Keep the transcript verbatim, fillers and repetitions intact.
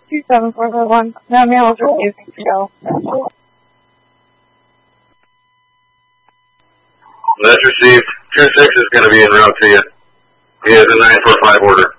two seven four four one. Now mail is refusing to go. That's received. two six is going to be en route to you. He has a nine four five order.